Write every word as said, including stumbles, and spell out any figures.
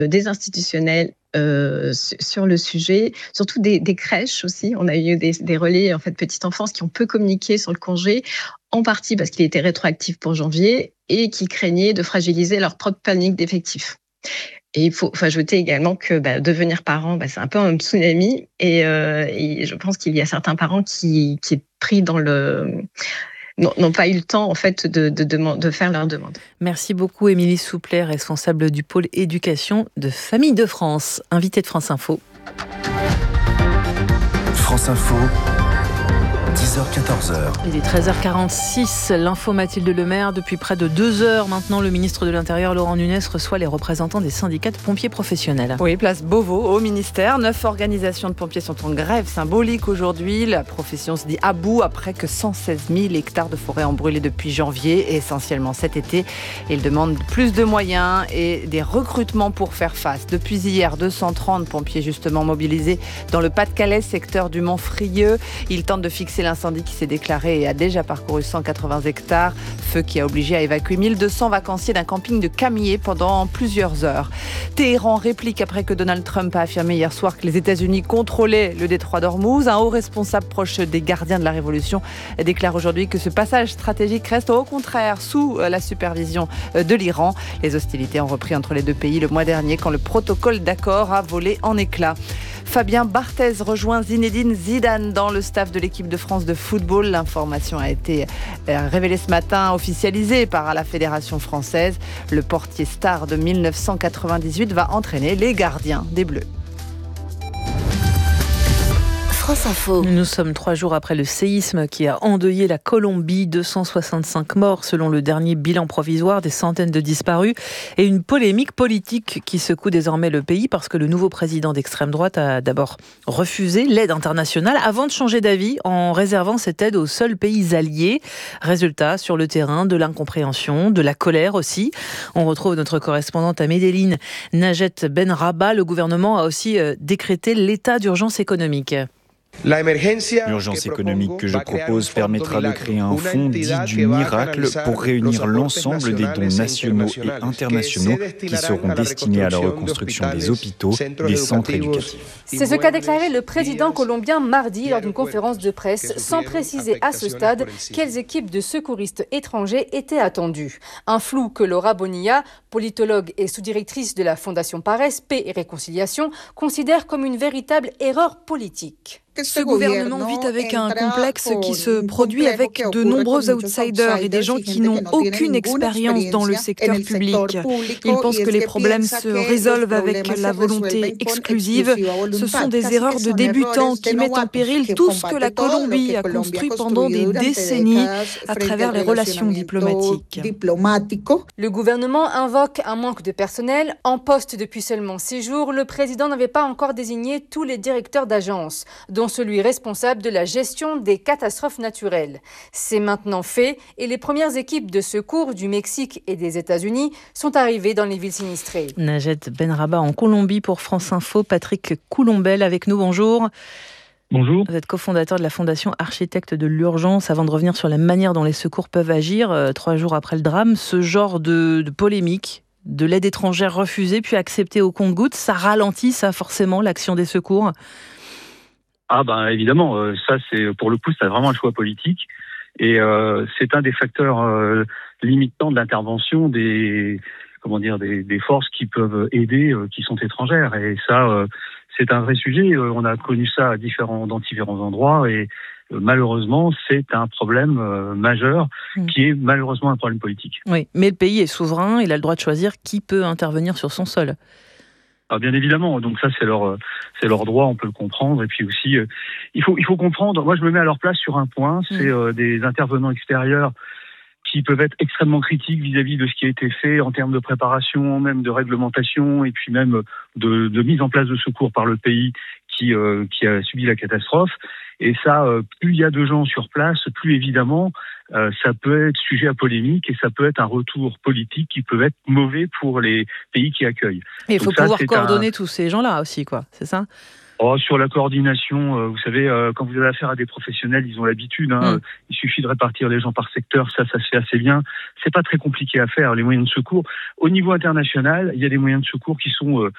des institutionnels euh, sur le sujet, surtout des, des crèches aussi. On a eu des, des relais en fait petite enfance qui ont peu communiqué sur le congé, en partie parce qu'il était rétroactif pour janvier et qui craignaient de fragiliser leur propre panique d'effectifs. Et il faut, faut ajouter également que bah, devenir parent, bah, c'est un peu un tsunami. Et, euh, et je pense qu'il y a certains parents qui, qui est pris dans le... n'ont pas eu le temps en fait de, de, de, de faire leur demande. Merci beaucoup Émilie Souplet, responsable du pôle éducation de Famille de France, invitée de France Info. France Info. dix heures quatorze. Il est treize heures quarante-six, l'info Mathilde Lemaire. Depuis près de deux heures maintenant, le ministre de l'Intérieur, Laurent Nunez, reçoit les représentants des syndicats de pompiers professionnels. Oui, place Beauvau, au ministère. Neuf organisations de pompiers sont en grève symbolique aujourd'hui. La profession se dit à bout après que cent seize mille hectares de forêt ont brûlé depuis janvier, essentiellement cet été. Ils demandent plus de moyens et des recrutements pour faire face. Depuis hier, deux cent trente pompiers justement mobilisés dans le Pas-de-Calais, secteur du Mont-Frieux. Ils tentent de fixer l'incendie qui s'est déclaré et a déjà parcouru cent quatre-vingts hectares. Feu qui a obligé à évacuer mille deux cents vacanciers d'un camping de Camier pendant plusieurs heures. Téhéran réplique après que Donald Trump a affirmé hier soir que les États-Unis contrôlaient le détroit d'Ormuz. Un haut responsable proche des gardiens de la Révolution déclare aujourd'hui que ce passage stratégique reste au contraire sous la supervision de l'Iran. Les hostilités ont repris entre les deux pays le mois dernier quand le protocole d'accord a volé en éclats. Fabien Barthez rejoint Zinedine Zidane dans le staff de l'équipe de France de football. L'information a été révélée ce matin, officialisée par la Fédération française. Le portier star de mille neuf cent quatre-vingt-dix-huit va entraîner les gardiens des Bleus. France Info. Nous sommes trois jours après le séisme qui a endeuillé la Colombie. deux cent soixante-cinq morts selon le dernier bilan provisoire, des centaines de disparus et une polémique politique qui secoue désormais le pays parce que le nouveau président d'extrême droite a d'abord refusé l'aide internationale avant de changer d'avis en réservant cette aide aux seuls pays alliés. Résultat, sur le terrain, de l'incompréhension, de la colère aussi. On retrouve notre correspondante à Medellín, Najet Benrabah. Le gouvernement a aussi décrété l'état d'urgence économique. L'urgence économique que je propose permettra de créer un fonds dit du miracle pour réunir l'ensemble des dons nationaux et internationaux qui seront destinés à la reconstruction des hôpitaux, des centres éducatifs. C'est ce qu'a déclaré le président colombien mardi lors d'une conférence de presse, sans préciser à ce stade quelles équipes de secouristes étrangers étaient attendues. Un flou que Laura Bonilla, politologue et sous-directrice de la Fondation Pares, Paix et Réconciliation, considère comme une véritable erreur politique. Ce gouvernement vit avec un complexe qui se produit avec de nombreux outsiders et des gens qui n'ont aucune expérience dans le secteur public. Ils pensent que les problèmes se résolvent avec la volonté exclusive. Ce sont des erreurs de débutants qui mettent en péril tout ce que la Colombie a construit pendant des décennies à travers les relations diplomatiques. Le gouvernement invoque un manque de personnel. En poste depuis seulement six jours, le président n'avait pas encore désigné tous les directeurs d'agences, dont celui responsable de la gestion des catastrophes naturelles. C'est maintenant fait et les premières équipes de secours du Mexique et des États-Unis sont arrivées dans les villes sinistrées. Najet Benrabah en Colombie pour France Info. Patrick Coulombel avec nous, bonjour. Bonjour. Vous êtes cofondateur de la Fondation Architectes de l'Urgence. Avant de revenir sur la manière dont les secours peuvent agir, euh, trois jours après le drame, ce genre de, de polémique, de l'aide étrangère refusée puis acceptée au compte-gouttes, ça ralentit ça forcément l'action des secours ? Ah ben évidemment, euh, ça c'est pour le coup c'est vraiment un choix politique et euh, c'est un des facteurs euh, limitants de l'intervention des comment dire des, des forces qui peuvent aider, euh, qui sont étrangères et ça euh, c'est un vrai sujet. Euh, on a connu ça à différents dans différents endroits et euh, malheureusement c'est un problème euh, majeur mmh. qui est malheureusement un problème politique. Oui, mais le pays est souverain, il a le droit de choisir qui peut intervenir sur son sol. Ah, bien évidemment, donc ça c'est leur c'est leur droit, on peut le comprendre. Et puis aussi, euh, il faut il faut comprendre. Moi, je me mets à leur place sur un point, c'est euh, des intervenants extérieurs qui peuvent être extrêmement critiques vis-à-vis de ce qui a été fait en termes de préparation, même de réglementation, et puis même de, de mise en place de secours par le pays qui euh, qui a subi la catastrophe. Et ça, euh, plus il y a de gens sur place, plus évidemment, euh, ça peut être sujet à polémique et ça peut être un retour politique qui peut être mauvais pour les pays qui accueillent. Et il faut ça, pouvoir coordonner un... tous ces gens-là aussi, quoi. C'est ça ? Oh, sur la coordination, euh, vous savez, euh, quand vous avez affaire à des professionnels, ils ont l'habitude. Hein, mmh. Il suffit de répartir les gens par secteur, ça, ça se fait assez bien. C'est pas très compliqué à faire. Les moyens de secours, au niveau international, il y a des moyens de secours qui sont euh,